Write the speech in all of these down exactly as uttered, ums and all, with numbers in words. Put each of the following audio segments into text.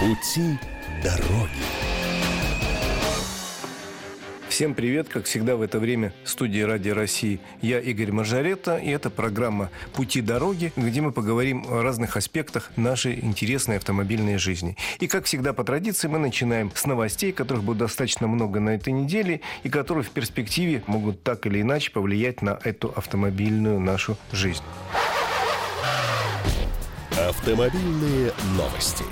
Пути дороги. Всем привет! Как всегда в это время в студии Радио России я Игорь Маржаретта, и это программа «Пути дороги», где мы поговорим о разных аспектах нашей интересной автомобильной жизни. И как всегда по традиции мы начинаем с новостей, которых будет достаточно много на этой неделе и которые в перспективе могут так или иначе повлиять на эту автомобильную нашу жизнь. Автомобильные новости.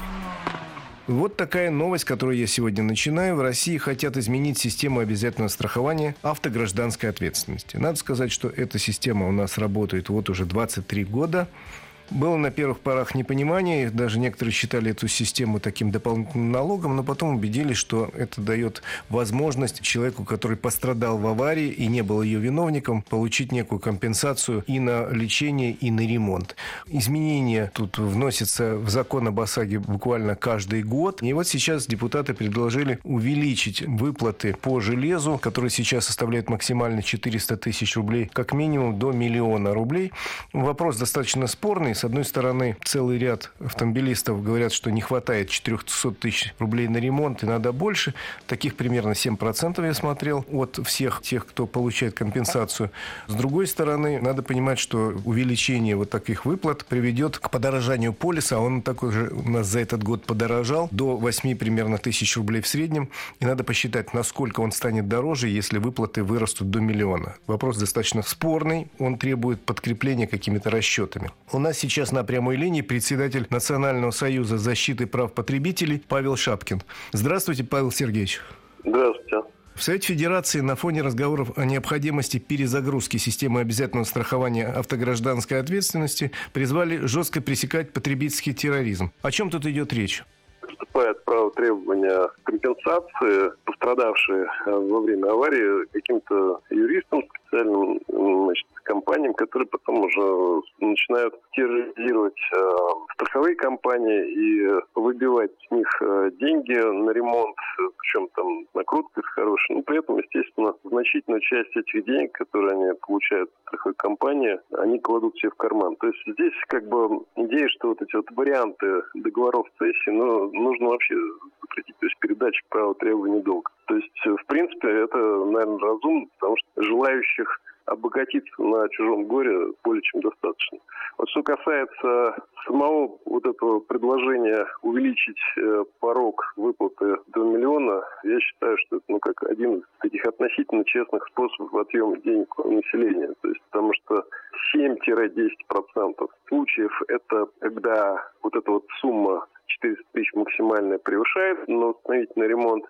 Вот такая новость, которую я сегодня начинаю. В России хотят изменить систему обязательного страхования автогражданской ответственности. Надо сказать, что эта система у нас работает вот уже двадцать три года. Было на первых порах непонимание, даже некоторые считали эту систему таким дополнительным налогом, но потом убедились, что это дает возможность человеку, который пострадал в аварии и не был ее виновником, получить некую компенсацию и на лечение, и на ремонт. Изменения тут вносятся в закон об ОСАГО буквально каждый год. И вот сейчас депутаты предложили увеличить выплаты по железу, которые сейчас составляют максимально четыреста тысяч рублей, как минимум до миллиона рублей. Вопрос достаточно спорный. С одной стороны, целый ряд автомобилистов говорят, что не хватает четыреста тысяч рублей на ремонт и надо больше. Таких примерно семь процентов я смотрел от всех тех, кто получает компенсацию. С другой стороны, надо понимать, что увеличение вот таких выплат приведет к подорожанию полиса. Он такой же у нас за этот год подорожал до восемь примерно тысяч рублей в среднем. И надо посчитать, насколько он станет дороже, если выплаты вырастут до миллиона. Вопрос достаточно спорный. Он требует подкрепления какими-то расчетами. У нас сейчас Сейчас на прямой линии председатель Национального союза защиты прав потребителей Павел Шапкин. Здравствуйте, Павел Сергеевич. Здравствуйте. В Совете Федерации на фоне разговоров о необходимости перезагрузки системы обязательного страхования автогражданской ответственности призвали жестко пресекать потребительский терроризм. О чем тут идет речь? Вступает право требования компенсации, пострадавшие во время аварии, каким-то юристам специальным, значит, компаниям, которые потом уже начинают терроризировать э, страховые компании и выбивать с них э, деньги на ремонт, причем там накрутка хорошая. Но при этом, естественно, значительную часть этих денег, которые они получают от страховой компании, они кладут себе в карман. То есть здесь как бы идея, что вот эти вот варианты договоров цессии, ну, нужно вообще запретить, то есть передача права требования долга. То есть, в принципе, это, наверное, разумно, потому что желающих обогатиться на чужом горе более чем достаточно. Вот что касается самого вот этого предложения увеличить э, порог выплаты до миллиона, я считаю, что это, ну, как один из таких относительно честных способов отъема денег у населения. То есть, потому что семь-десять процентов случаев это когда вот эта вот сумма четыреста тысяч максимальная превышает на восстановительный ремонт,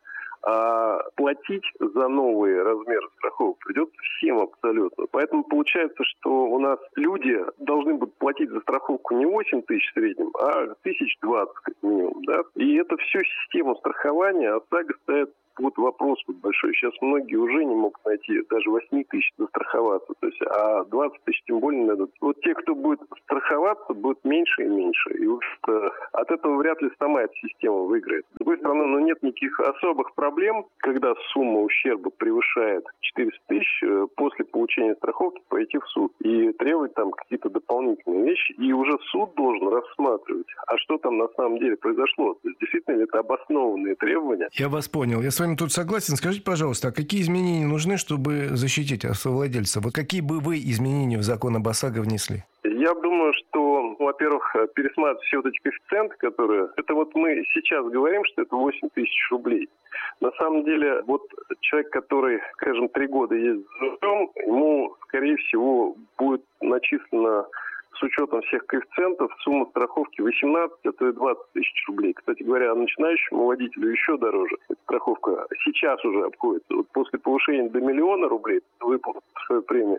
а платить за новые размеры страховок придется всем абсолютно. Поэтому получается, что у нас люди должны будут платить за страховку не восемь тысяч в среднем, а тысяч двадцать как минимум. Да? И это всю систему страхования ОСАГО ставит вот вопрос вот большой. Сейчас многие уже не могут найти даже восемь тысяч застраховаться. То есть, а двадцать тысяч тем более не найдут. Вот те, кто будет страховаться, будет меньше и меньше. И вот от этого вряд ли сама эта система выиграет. С другой стороны, ну, нет никаких особых проблем, когда сумма ущерба превышает четыреста тысяч, после получения страховки пойти в суд и требовать там какие-то дополнительные вещи. И уже суд должен рассматривать, а что там на самом деле произошло. То есть, действительно ли это обоснованные требования. Я вас понял. Я с вами тут согласен. Скажите, пожалуйста, а какие изменения нужны, чтобы защитить автовладельца? Вот какие бы вы изменения в закон об ОСАГО внесли? Я думаю, что, во-первых, пересматривать все вот эти коэффициенты, которые... Это вот мы сейчас говорим, что это восемь тысяч рублей. На самом деле, вот человек, который, скажем, три года ездит за рулем, ему, скорее всего, будет начислено с учетом всех коэффициентов сумма страховки восемнадцать, а то и двадцать тысяч рублей. Кстати говоря, начинающему водителю еще дороже. Эта страховка сейчас уже обходится. Вот после повышения до миллиона рублей выплаты своей премии,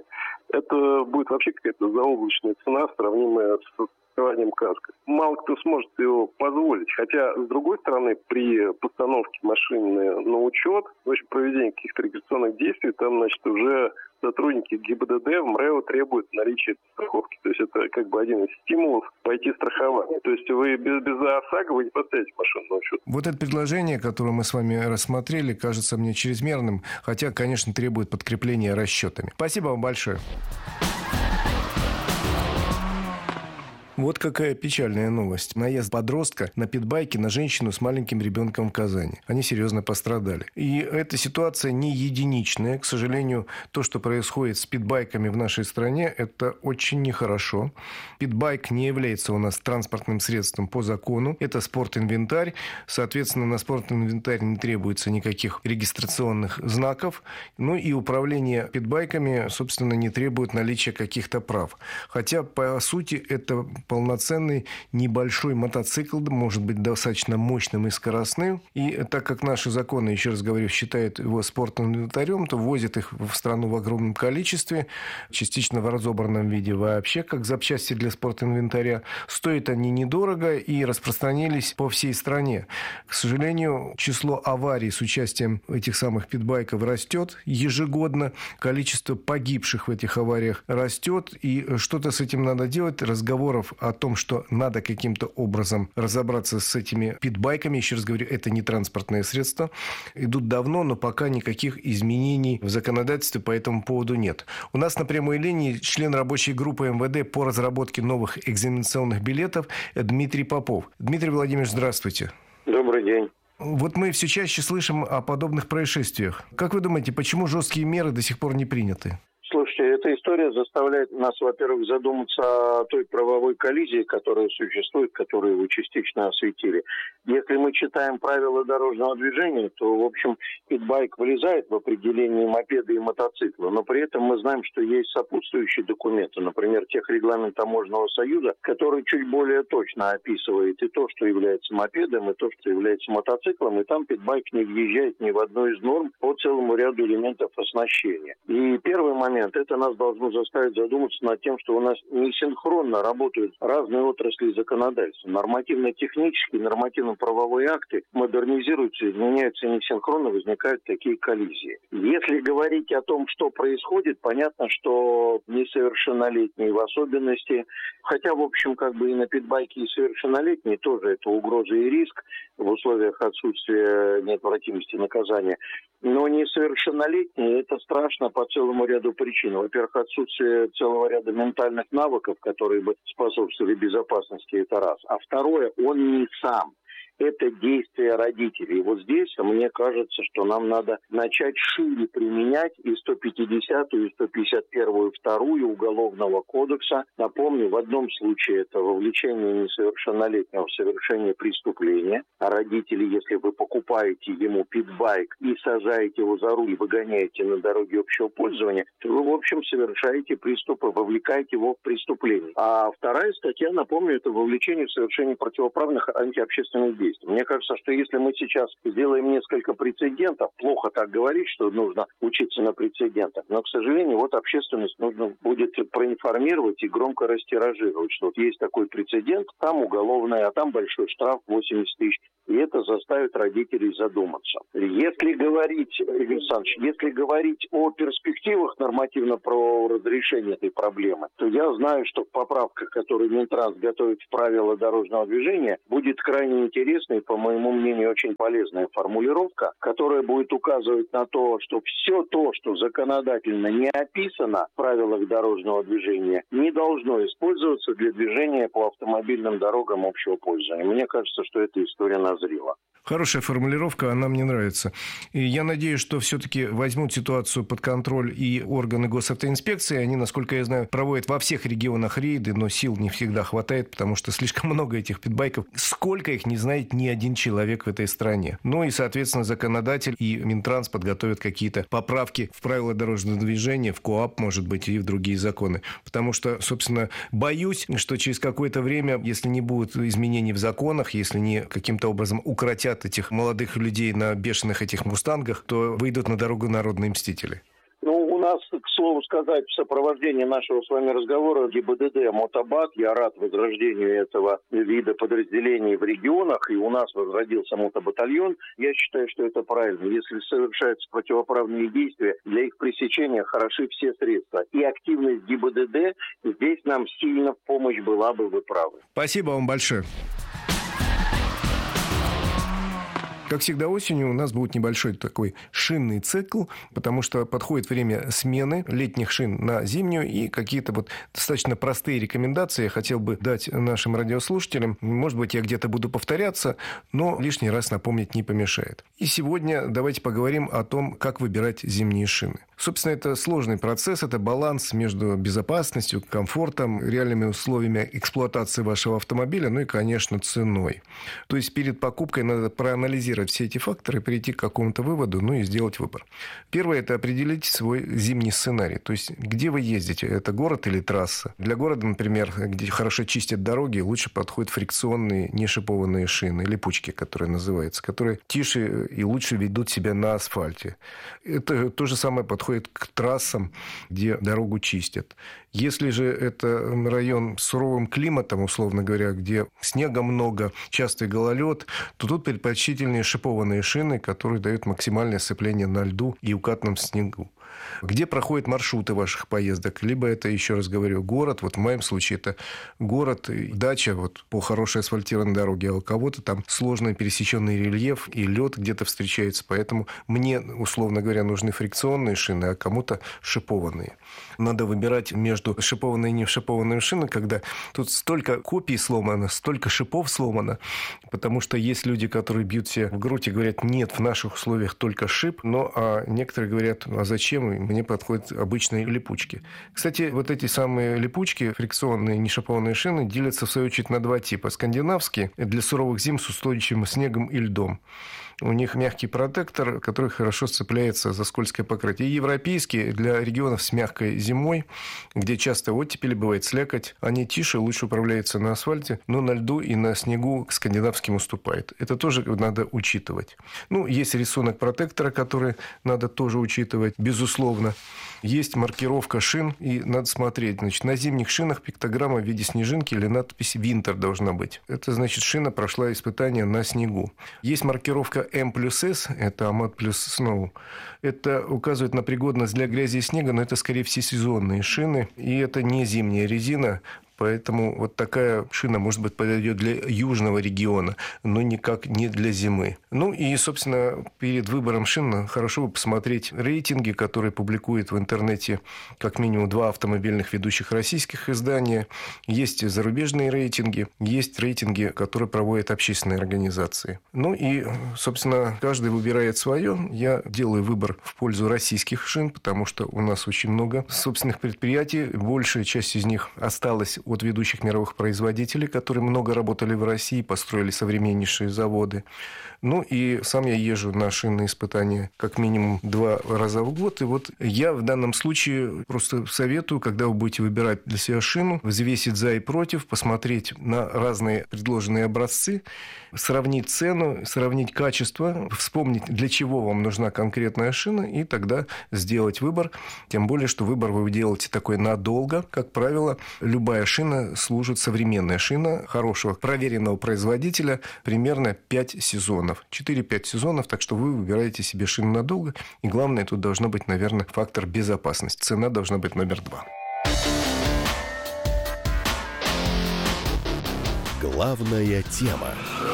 это будет вообще какая-то заоблачная цена, сравнимая с страхованием каско. Мало кто сможет его позволить. Хотя, с другой стороны, при постановке машины на учет, в общем, проведении каких-то регистрационных действий, там, значит, уже сотрудники ГИБДД в МРЭО требуют наличия страховки. То есть это как бы один из стимулов пойти страховать. То есть вы без, без ОСАГО вы не поставите машину на учет. Вот это предложение, которое мы с вами рассмотрели, кажется мне чрезмерным, хотя, конечно, требует подкрепления расчетами. Спасибо вам большое. Вот какая печальная новость. Наезд подростка на питбайке на женщину с маленьким ребенком в Казани. Они серьезно пострадали. И эта ситуация не единичная. К сожалению, то, что происходит с питбайками в нашей стране, это очень нехорошо. Питбайк не является у нас транспортным средством по закону. Это спортинвентарь. Соответственно, на спортинвентарь не требуется никаких регистрационных знаков. Ну и управление питбайками, собственно, не требует наличия каких-то прав. Хотя, по сути, это полноценный небольшой мотоцикл, может быть достаточно мощным и скоростным. И так как наши законы, еще раз говорю, считают его спортинвентарем, то возят их в страну в огромном количестве, частично в разобранном виде вообще, как запчасти для спортинвентаря. Стоят они недорого и распространились по всей стране. К сожалению, число аварий с участием этих самых питбайков растет ежегодно. Количество погибших в этих авариях растет. И что-то с этим надо делать. Разговоров о том, что надо каким-то образом разобраться с этими питбайками, еще раз говорю, это не транспортное средство, идут давно, но пока никаких изменений в законодательстве по этому поводу нет. У нас на прямой линии член рабочей группы эм вэ дэ по разработке новых экзаменационных билетов Дмитрий Попов. Дмитрий Владимирович, здравствуйте. Добрый день. Вот мы все чаще слышим о подобных происшествиях. Как вы думаете, почему жесткие меры до сих пор не приняты? Слушайте, эта история заставляет нас, во-первых, задуматься о той правовой коллизии, которая существует, которую вы частично осветили. Если мы читаем правила дорожного движения, то, в общем, питбайк влезает в определение мопеда и мотоцикла, но при этом мы знаем, что есть сопутствующие документы, например, техрегламент Таможенного союза, который чуть более точно описывает и то, что является мопедом, и то, что является мотоциклом, и там питбайк не въезжает ни в одну из норм по целому ряду элементов оснащения. И первый момент, это нас должно заставить задуматься над тем, что у нас несинхронно работают разные отрасли законодательства. Нормативно-технические, нормативно-правовые акты модернизируются, изменяются несинхронно, возникают такие коллизии. Если говорить о том, что происходит, понятно, что несовершеннолетние в особенности, хотя, в общем, как бы и на питбайке и совершеннолетние тоже это угроза и риск в условиях отсутствия неотвратимости наказания. Но несовершеннолетние это страшно по целому ряду причин. Во-первых, отсутствие целого ряда ментальных навыков, которые бы способствовали безопасности, это раз. А второе, он не сам. Это действия родителей. И вот здесь, мне кажется, что нам надо начать шире применять и сто пятидесятую, и сто пятьдесят первую, вторую Уголовного кодекса. Напомню, в одном случае это вовлечение несовершеннолетнего в совершение преступления. А родители, если вы покупаете ему питбайк и сажаете его за руль, выгоняете на дороге общего пользования, то вы, в общем, совершаете приступы, вовлекаете его в преступление. А вторая статья, напомню, это вовлечение в совершение противоправных антиобщественных действий. Мне кажется, что если мы сейчас сделаем несколько прецедентов, плохо так говорить, что нужно учиться на прецедентах, но, к сожалению, вот общественность нужно будет проинформировать и громко растиражировать, что вот есть такой прецедент, там уголовный, а там большой штраф восемьдесят тысяч. И это заставит родителей задуматься. Если говорить, Игорь Александрович, если говорить о перспективах нормативно-правового разрешения этой проблемы, то я знаю, что поправка, которую Минтранс готовит в правила дорожного движения, будет крайне интересной, по моему мнению, очень полезная формулировка, которая будет указывать на то, что все то, что законодательно не описано в правилах дорожного движения, не должно использоваться для движения по автомобильным дорогам общего пользования. Мне кажется, что эта история назрела. Хорошая формулировка, она мне нравится. И я надеюсь, что все-таки возьмут ситуацию под контроль и органы госавтоинспекции. Они, насколько я знаю, проводят во всех регионах рейды, но сил не всегда хватает, потому что слишком много этих питбайков. Сколько их не знает ни один человек в этой стране. Ну и, соответственно, законодатель и Минтранс подготовят какие-то поправки в правила дорожного движения, в КоАП, может быть, и в другие законы. Потому что, собственно, боюсь, что через какое-то время, если не будет изменений в законах, если не каким-то образом укротят этих молодых людей на бешеных этих мустангах, то выйдут на дорогу народные мстители. Ну, у нас, к слову сказать, в сопровождении нашего с вами разговора ГИБДД «Мотобат». Я рад возрождению этого вида подразделений в регионах, и у нас возродился мотобатальон. Я считаю, что это правильно. Если совершаются противоправные действия, для их пресечения хороши все средства. И активность ГИБДД здесь нам сильно в помощь была бы, вы правы. Спасибо вам большое. Как всегда осенью у нас будет небольшой такой шинный цикл, потому что подходит время смены летних шин на зимнюю, и какие-то вот достаточно простые рекомендации я хотел бы дать нашим радиослушателям. Может быть, я где-то буду повторяться, но лишний раз напомнить не помешает. И сегодня давайте поговорим о том, как выбирать зимние шины. Собственно, это сложный процесс, это баланс между безопасностью, комфортом, реальными условиями эксплуатации вашего автомобиля, ну и, конечно, ценой. То есть перед покупкой надо проанализировать все эти факторы, прийти к какому-то выводу, ну и сделать выбор. Первое – это определить свой зимний сценарий. То есть где вы ездите, это город или трасса. Для города, например, где хорошо чистят дороги, лучше подходят фрикционные, не шипованные шины, липучки, которые называются, которые тише и лучше ведут себя на асфальте. Это то же самое подходит к трассам, где дорогу чистят. Если же это район с суровым климатом, условно говоря, где снега много, частый гололед, то тут предпочтительнее шипованные шины, которые дают максимальное сцепление на льду и укатном снегу. Где проходят маршруты ваших поездок? Либо это, еще раз говорю, город. Вот в моем случае это город, дача вот, по хорошей асфальтированной дороге. А у кого-то там сложный пересеченный рельеф и лед где-то встречается. Поэтому мне, условно говоря, нужны фрикционные шины, а кому-то шипованные. Надо выбирать между шипованной и не шипованной шиной, когда тут столько копий сломано, столько шипов сломано. Потому что есть люди, которые бьют себя в грудь и говорят, нет, в наших условиях только шип. Но а некоторые говорят, а зачем? Мне подходят обычные липучки. Кстати, вот эти самые липучки, фрикционные, не шипованные шины, делятся, в свою очередь, на два типа. Скандинавские для суровых зим с устойчивым снегом и льдом. У них мягкий протектор, который хорошо сцепляется за скользкое покрытие. И европейские для регионов с мягкой зимой, где часто оттепели, бывает слякоть. Они тише, лучше управляются на асфальте, но на льду и на снегу к скандинавским уступает. Это тоже надо учитывать. Ну, есть рисунок протектора, который надо тоже учитывать, безусловно. Есть маркировка шин, и надо смотреть. Значит, на зимних шинах пиктограмма в виде снежинки или надпись «Винтер» должна быть. Это значит, шина прошла испытание на снегу. Есть маркировка М плюс С, это Амат плюс Сноу. Это указывает на пригодность для грязи и снега, но это скорее всесезонные шины, и это не зимняя резина. Поэтому вот такая шина, может быть, подойдет для южного региона, но никак не для зимы. Ну и, собственно, перед выбором шин хорошо бы посмотреть рейтинги, которые публикуют в интернете как минимум два автомобильных ведущих российских издания. Есть зарубежные рейтинги, есть рейтинги, которые проводят общественные организации. Ну и, собственно, каждый выбирает свое. Я делаю выбор в пользу российских шин, потому что у нас очень много собственных предприятий. Большая часть из них осталась от ведущих мировых производителей, которые много работали в России, построили современнейшие заводы. Ну и сам я езжу на шинные испытания как минимум два раза в год. И вот я в данном случае просто советую, когда вы будете выбирать для себя шину, взвесить за и против, посмотреть на разные предложенные образцы, сравнить цену, сравнить качество, вспомнить, для чего вам нужна конкретная шина, и тогда сделать выбор. Тем более, что выбор вы делаете такой надолго. Как правило, любая шина служит, современная шина хорошего проверенного производителя, примерно пять сезонов. четыре-пять сезонов, так что вы выбираете себе шину надолго. И главное, тут должно быть, наверное, фактор безопасности. Цена должна быть номер два. Главная тема.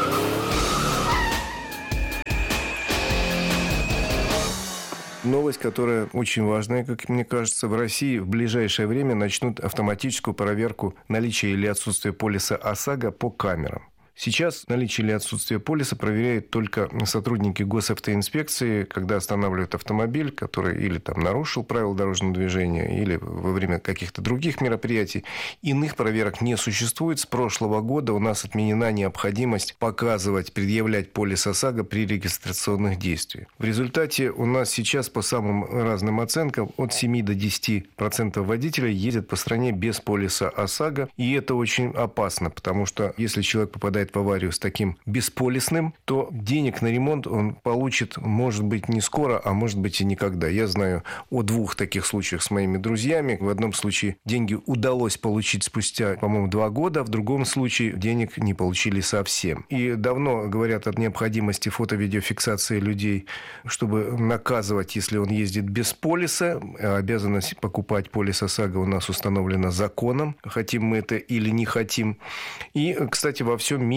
Новость, которая очень важная, как мне кажется. В России в ближайшее время начнут автоматическую проверку наличия или отсутствия полиса ОСАГО по камерам. Сейчас наличие или отсутствие полиса проверяют только сотрудники госавтоинспекции, когда останавливают автомобиль, который или там нарушил правила дорожного движения, или во время каких-то других мероприятий. Иных проверок не существует. С прошлого года у нас отменена необходимость показывать, предъявлять полис ОСАГО при регистрационных действиях. В результате у нас сейчас по самым разным оценкам от семи до десяти процентов водителей ездят по стране без полиса ОСАГО. И это очень опасно, потому что если человек попадает в аварию с таким бесполисным, то денег на ремонт он получит, может быть, не скоро, а может быть и никогда. Я знаю о двух таких случаях с моими друзьями. В одном случае деньги удалось получить спустя, по-моему, два года, в другом случае денег не получили совсем. И давно говорят о необходимости фото-видеофиксации людей, чтобы наказывать, если он ездит без полиса. Обязанность покупать полис ОСАГО у нас установлена законом, хотим мы это или не хотим. И, кстати, во всем мире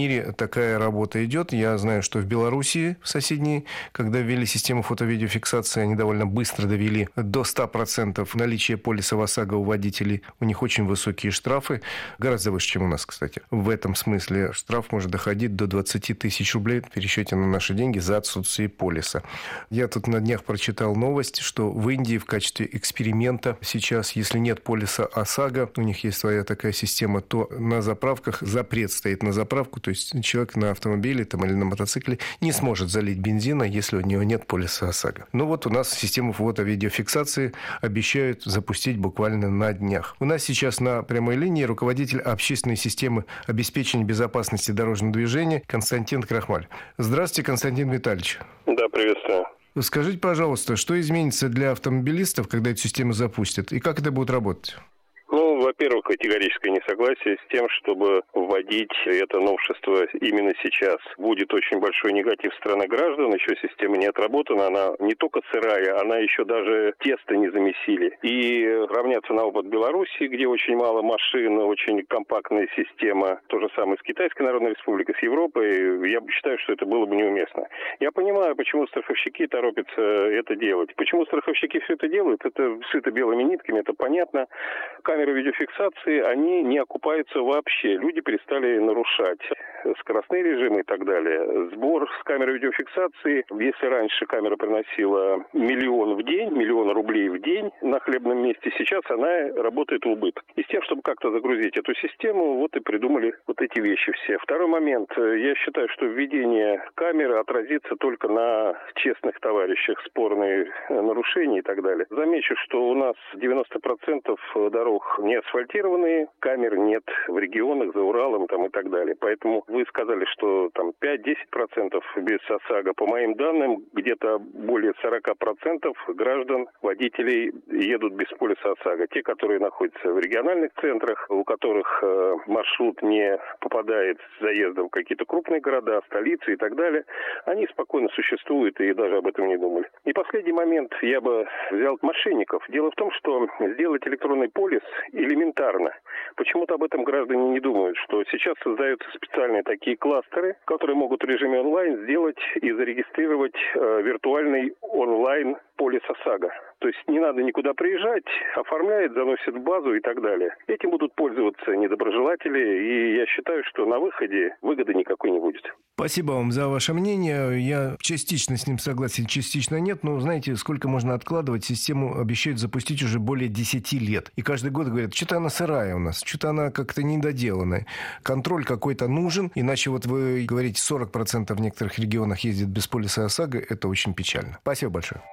мире такая работа идет. Я знаю, что в Белоруссии, в соседней, когда ввели систему фото-видеофиксации, они довольно быстро довели до ста процентов наличия полиса ОСАГО у водителей. У них очень высокие штрафы, гораздо выше, чем у нас, кстати. В этом смысле штраф может доходить до двадцати тысяч рублей в пересчете на наши деньги за отсутствие полиса. Я тут на днях прочитал новость, что в Индии в качестве эксперимента сейчас, если нет полиса ОСАГО, у них есть своя такая система, то на заправках запрет стоит на заправку, то есть человек на автомобиле там, или на мотоцикле не сможет залить бензина, если у него нет полиса ОСАГО. Ну вот у нас систему фото-видеофиксации обещают запустить буквально на днях. У нас сейчас на прямой линии руководитель общественной системы обеспечения безопасности дорожного движения Константин Крахмаль. Здравствуйте, Константин Витальевич. Да, приветствую. Скажите, пожалуйста, что изменится для автомобилистов, когда эту систему запустят, и как это будет работать? Ну, во-первых, категорическое несогласие с тем, чтобы вводить это новшество именно сейчас. Будет очень большой негатив страны граждан, еще система не отработана, она не только сырая, она еще даже тесто не замесили. И равняться на опыт Белоруссии, где очень мало машин, очень компактная система, то же самое с Китайской Народной Республикой, с Европой, я считаю, что это было бы неуместно. Я понимаю, почему страховщики торопятся это делать. Почему страховщики все это делают? Это сыто белыми нитками, это понятно. Камеры видеофиксации, они не окупаются вообще. Люди перестали нарушать скоростные режимы и так далее. Сбор с камеры видеофиксации, если раньше камера приносила миллион в день, миллион рублей в день на хлебном месте, сейчас она работает в убыток. И с тем, чтобы как-то загрузить эту систему, вот и придумали вот эти вещи все. Второй момент. Я считаю, что введение камеры отразится только на честных товарищах, спорные нарушения и так далее. Замечу, что у нас девяносто процентов дорог не асфальтированные, камер нет в регионах, за Уралом там, и так далее. Поэтому вы сказали, что там пять-десять процентов без ОСАГО. По моим данным, где-то более сорок процентов граждан, водителей едут без полиса ОСАГО. Те, которые находятся в региональных центрах, у которых э, маршрут не попадает с заездом в какие-то крупные города, столицы и так далее, они спокойно существуют и даже об этом не думали. И последний момент я бы взял мошенников. Дело в том, что сделать электронный полис элементарно. Почему-то об этом граждане не думают, что сейчас создаются специальные такие кластеры, которые могут в режиме онлайн сделать и зарегистрировать э, виртуальный онлайн полис ОСАГО. То есть не надо никуда приезжать, оформляет, заносит в базу и так далее. Этим будут пользоваться недоброжелатели, и я считаю, что на выходе выгоды никакой не будет. Спасибо вам за ваше мнение. Я частично с ним согласен, частично нет. Но знаете, сколько можно откладывать? Систему обещают запустить уже более десяти лет. И каждый год говорят, что-то она сырая у нас, что-то она как-то недоделанная. Контроль какой-то нужен, иначе вот вы говорите, сорок процентов в некоторых регионах ездит без полиса ОСАГО. Это очень печально. Спасибо большое.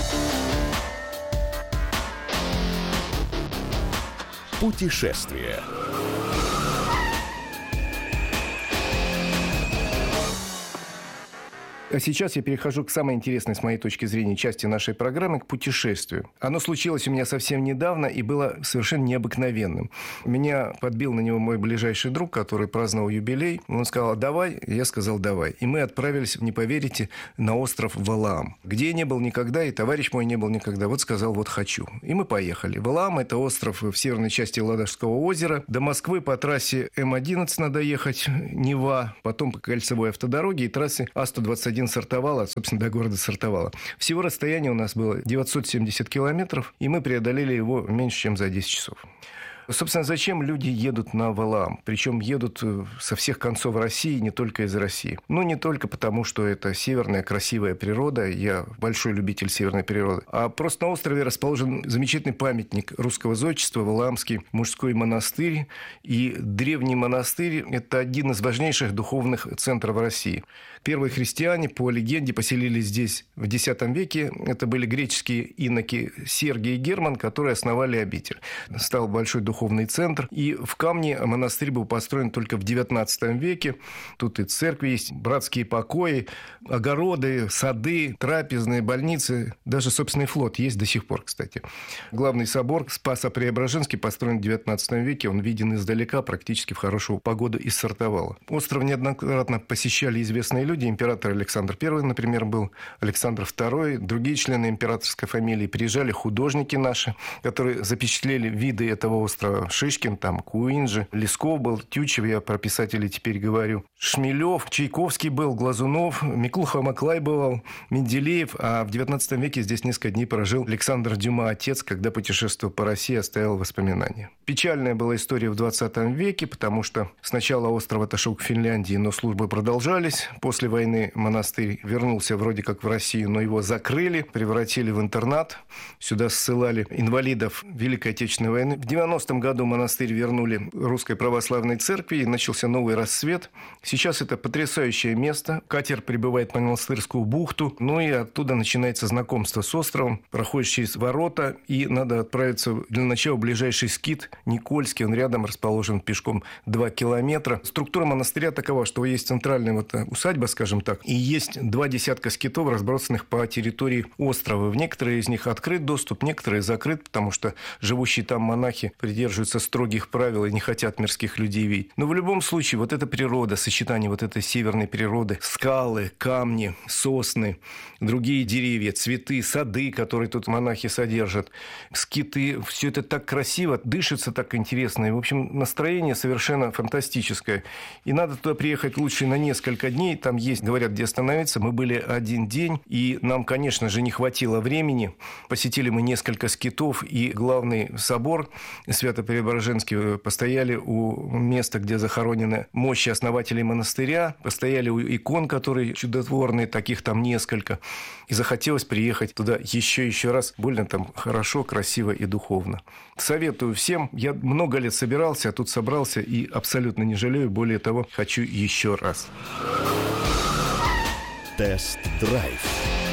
Путешествие. А сейчас я перехожу к самой интересной, с моей точки зрения, части нашей программы, к путешествию. Оно случилось у меня совсем недавно и было совершенно необыкновенным. Меня подбил на него мой ближайший друг, который праздновал юбилей. Он сказал, давай. Я сказал, давай. И мы отправились, не поверите, на остров Валаам, где я не был никогда, и товарищ мой не был никогда. Вот сказал, вот хочу. И мы поехали. Валаам – это остров в северной части Ладожского озера. До Москвы по трассе Эм одиннадцать надо ехать, Нева, потом по кольцевой автодороге и трассе А сто двадцать один Сартовала, собственно, до города Сартовала. Всего расстояние у нас было девятьсот семьдесят километров, и мы преодолели его меньше, чем за десять часов. Собственно, зачем люди едут на Валаам? Причем едут со всех концов России, не только из России. Ну, не только потому, что это северная красивая природа, я большой любитель северной природы, а просто на острове расположен замечательный памятник русского зодчества, Валаамский мужской монастырь. И древний монастырь – это один из важнейших духовных центров России. Первые христиане, по легенде, поселились здесь в десятом веке. Это были греческие иноки Сергий и Герман, которые основали обитель. Стал большой духовный центр. И в камне монастырь был построен только в девятнадцатом веке. Тут и церкви есть, братские покои, огороды, сады, трапезные, больницы. Даже собственный флот есть до сих пор, кстати. Главный собор Спасо-Преображенский построен в девятнадцатом веке. Он виден издалека, практически в хорошую погоду из Сартовала. Остров неоднократно посещали известные люди. Император Александр Первый, например, был, Александр Второй, другие члены императорской фамилии. Приезжали художники наши, которые запечатлели виды этого острова. про Шишкин, там Куинджи, Лесков был, Тютчев, я про писателей теперь говорю, Шмелев, Чайковский был, Глазунов, Миклуха Маклай бывал, Менделеев, а в девятнадцатом веке здесь несколько дней прожил Александр Дюма, отец, когда путешествовал по России, оставил воспоминания. Печальная была история в двадцатом веке, потому что сначала остров отошел к Финляндии, но службы продолжались. После войны монастырь вернулся вроде как в Россию, но его закрыли, превратили в интернат. Сюда ссылали инвалидов Великой Отечественной войны. В девяностом году монастырь вернули Русской Православной Церкви, и начался новый расцвет. Сейчас это потрясающее место. Катер прибывает в Монастырскую бухту, ну и оттуда начинается знакомство с островом. Проходишь через ворота, и надо отправиться для начала в ближайший скит Никольский. Он рядом расположен пешком два километра. Структура монастыря такова, что есть центральная вот усадьба, скажем так, и есть два десятка скитов, разбросанных по территории острова. В некоторые из них открыт доступ, некоторые закрыт, потому что живущие там монахи придерживаются строгих правил и не хотят мирских людей видеть. Но в любом случае вот эта природа, сочетание вот этой северной природы, скалы, камни, сосны, другие деревья, цветы, сады, которые тут монахи содержат, скиты, все это так красиво, дышится так интересно. И, в общем, настроение совершенно фантастическое. И надо туда приехать лучше на несколько дней. Там есть, говорят, где остановиться. Мы были один день, и нам, конечно же, не хватило времени. Посетили мы несколько скитов, и главный собор Свято-Преображенский, постояли у места, где захоронены мощи основателей монастыря, постояли у икон, которые чудотворные, таких там несколько. И захотелось приехать туда еще еще раз. Больно там хорошо, красиво и духовно. Советую всем. Я много лет собирался, а тут собрался и абсолютно не жалею. Более того, хочу еще раз. Тест-драйв.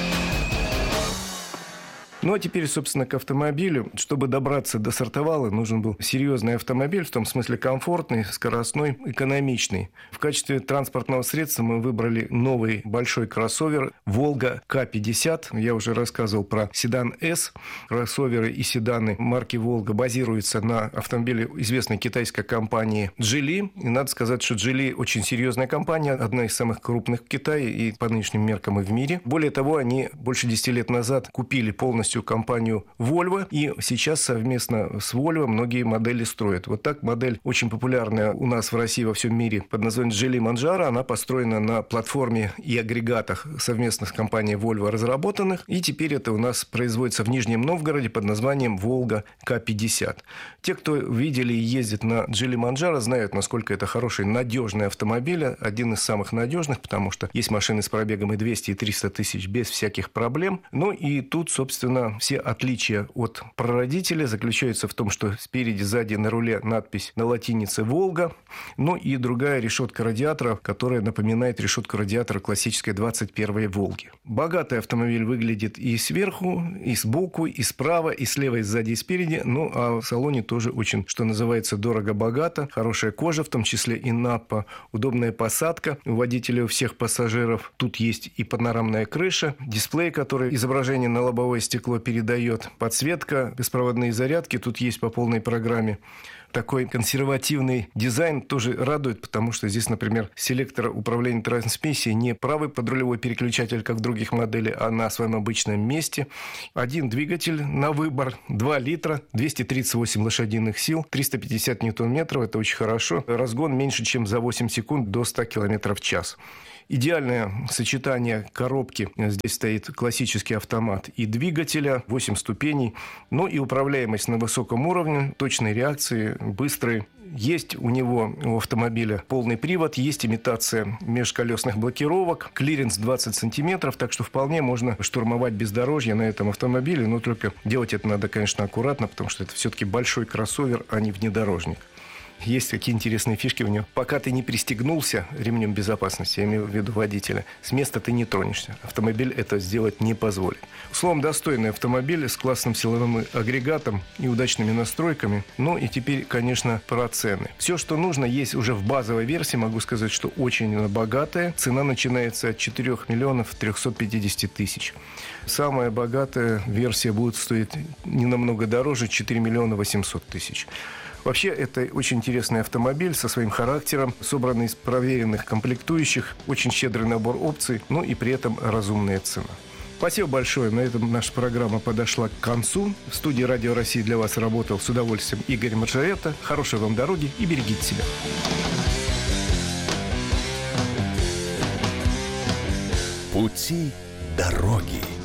Ну, а теперь, собственно, к автомобилю. Чтобы добраться до Сартовала, нужен был серьезный автомобиль, в том смысле комфортный, скоростной, экономичный. В качестве транспортного средства мы выбрали новый большой кроссовер «Волга К пятьдесят». Я уже рассказывал про седан «С». Кроссоверы и седаны марки «Волга» базируются на автомобиле известной китайской компании «Джили». И надо сказать, что «Джили» очень серьезная компания, одна из самых крупных в Китае и по нынешним меркам и в мире. Более того, они больше десяти лет назад купили полностью компанию Volvo, и сейчас совместно с Volvo многие модели строят. Вот так модель очень популярная у нас в России, во всем мире, под названием Geely Manjaro. Она построена на платформе и агрегатах совместно с компанией Volvo разработанных, и теперь это у нас производится в Нижнем Новгороде под названием Volga К пятьдесят. Те, кто видели и ездит на Geely Manjaro, знают, насколько это хороший, надежный автомобиль, один из самых надежных, потому что есть машины с пробегом и двести, и триста тысяч без всяких проблем. Ну и тут, собственно, все отличия от прародителя заключаются в том, что спереди, сзади на руле надпись на латинице «Волга», ну и другая решетка радиатора, которая напоминает решетку радиатора классической двадцать первой «Волги». Богатый автомобиль выглядит и сверху, и сбоку, и справа, и слева, и сзади, и спереди. Ну, а в салоне тоже очень, что называется, дорого-богато. Хорошая кожа, в том числе и напа, удобная посадка у водителя, у всех пассажиров. Тут есть и панорамная крыша, дисплей, который изображение на лобовое стекло передает, подсветка, беспроводные зарядки тут есть по полной программе. Такой консервативный дизайн тоже радует, потому что здесь, например, селектор управления трансмиссией не правый подрулевой переключатель, как в других моделях, а на своем обычном месте. Один двигатель на выбор, два литра, двести тридцать восемь лошадиных сил, триста пятьдесят ньютон-метров, это очень хорошо. Разгон меньше, чем за восемь секунд до ста километров в час. Идеальное сочетание коробки. Здесь стоит классический автомат и двигателя, восемь ступеней. Ну и управляемость на высоком уровне, точные реакции, быстрые. Есть у него, у автомобиля, полный привод, есть имитация межколесных блокировок, клиренс двадцать сантиметров, так что вполне можно штурмовать бездорожье на этом автомобиле, но только делать это надо, конечно, аккуратно, потому что это все-таки большой кроссовер, а не внедорожник. Есть какие интересные фишки у него. Пока ты не пристегнулся ремнем безопасности, я имею в виду водителя, с места ты не тронешься. Автомобиль это сделать не позволит. Словом, достойный автомобиль с классным силовым агрегатом и удачными настройками. Ну и теперь, конечно, про цены. Все, что нужно, есть уже в базовой версии. Могу сказать, что очень богатая. Цена начинается от четырёх миллионов трехсот пятидесяти тысяч. Самая богатая версия будет стоить не намного дороже, четыре миллиона восемьсот тысяч. Вообще, это очень интересный автомобиль со своим характером, собранный из проверенных комплектующих, очень щедрый набор опций, ну и при этом разумная цена. Спасибо большое. На этом наша программа подошла к концу. В студии Радио России для вас работал с удовольствием Игорь Маржарета. Хорошей вам дороги и берегите себя. Пути дороги.